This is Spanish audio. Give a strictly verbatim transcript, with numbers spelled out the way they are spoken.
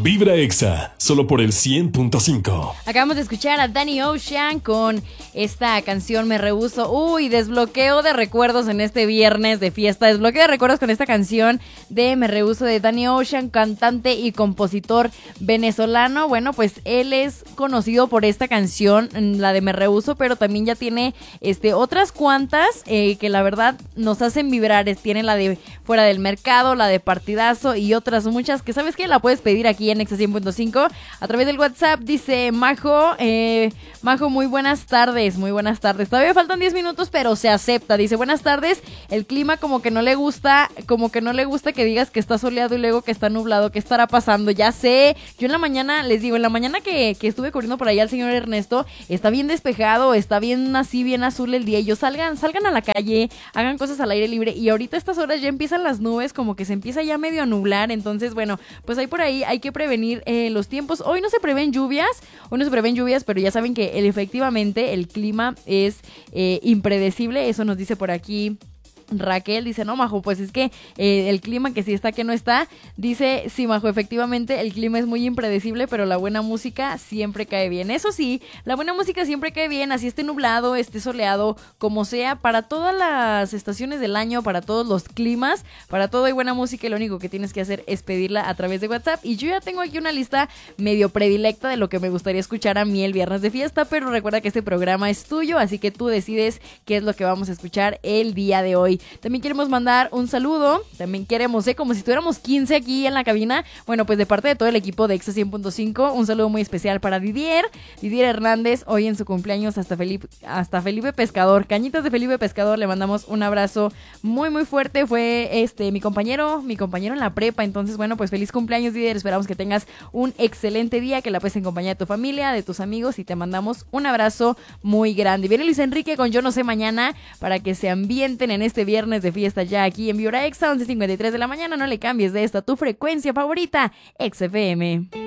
Vibra Exa, solo por el cien punto cinco. Acabamos de escuchar a Danny Ocean con esta canción Me Rehuso. Uy, desbloqueo de recuerdos en este viernes de fiesta. Desbloqueo de recuerdos con esta canción de Me Rehuso de Danny Ocean, cantante y compositor venezolano. Bueno, pues él es conocido por esta canción, la de Me Rehuso, pero también ya tiene este, otras cuantas eh, que la verdad nos hacen vibrar. Tiene la de Fuera del Mercado, la de Partidazo y otras muchas que, ¿sabes qué? La puedes pedir aquí en Exa cien punto cinco a través del WhatsApp. Dice Majo, eh, Majo, muy buenas tardes, muy buenas tardes. Todavía faltan diez minutos, pero se acepta. Dice, buenas tardes, el clima como que no le gusta, como que no le gusta que digas que está soleado y luego que está nublado. ¿Qué estará pasando? Ya sé, yo en la mañana, les digo, en la mañana que, que estuve corriendo por allá al señor Ernesto, está bien despejado, está bien así, bien azul el día. Y yo, salgan, salgan a la calle, hagan cosas al aire libre. Y ahorita a estas horas ya empiezan las nubes, como que se empieza ya medio a nublar. Entonces, bueno, pues ahí por ahí hay que prevenir eh, los tiempos. Hoy no se prevén lluvias, hoy no se prevén lluvias, pero ya saben que el, efectivamente el clima es eh, impredecible. Eso nos dice por aquí Raquel. Dice, no, Majo, pues es que eh, el clima que sí está, que no está. Dice, sí, Majo, efectivamente el clima es muy impredecible, pero la buena música siempre cae bien. Eso sí, la buena música siempre cae bien, así esté nublado, esté soleado, como sea, para todas las estaciones del año, para todos los climas, para todo hay buena música y lo único que tienes que hacer es pedirla a través de WhatsApp. Y yo ya tengo aquí una lista medio predilecta de lo que me gustaría escuchar a mí el viernes de fiesta, pero recuerda que este programa es tuyo, así que tú decides qué es lo que vamos a escuchar el día de hoy. También queremos mandar un saludo, también queremos, ¿eh? como si estuviéramos quince aquí en la cabina, bueno, pues de parte de todo el equipo de Exa cien punto cinco, un saludo muy especial para Didier, Didier Hernández, hoy en su cumpleaños, hasta Felipe, hasta Felipe Pescador, Cañitas de Felipe Pescador, le mandamos un abrazo muy muy fuerte, fue este mi compañero, mi compañero en la prepa, entonces bueno, pues feliz cumpleaños Didier, esperamos que tengas un excelente día, que la puedes en compañía de tu familia, de tus amigos y te mandamos un abrazo muy grande. Viene Luis Enrique con Yo No Sé Mañana para que se ambienten en este viernes de fiesta ya aquí en Vibra Exa, once cincuenta y tres de la mañana. No le cambies de esta tu frecuencia favorita, Exa F M.